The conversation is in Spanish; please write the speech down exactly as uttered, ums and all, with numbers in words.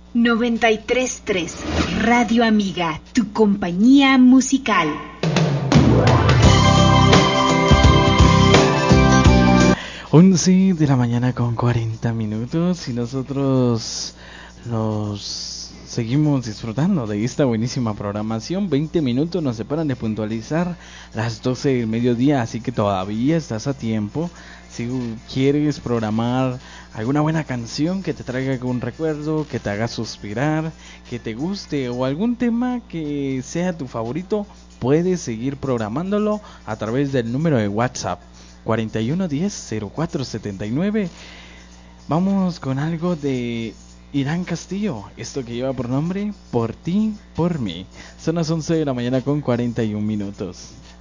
noventa y tres punto tres Radio Amiga, tu compañía musical. once de la mañana con cuarenta minutos y nosotros nos seguimos disfrutando de esta buenísima programación. veinte minutos nos separan de puntualizar las doce del mediodía, así que todavía estás a tiempo. Si quieres programar alguna buena canción que te traiga algún recuerdo, que te haga suspirar, que te guste o algún tema que sea tu favorito, puedes seguir programándolo a través del número de WhatsApp cuarenta y uno diez cero cuatro setenta y nueve. Vamos con algo de Irán Castillo, esto que lleva por nombre Por ti, por mí. Son las once de la mañana con cuarenta y un minutos.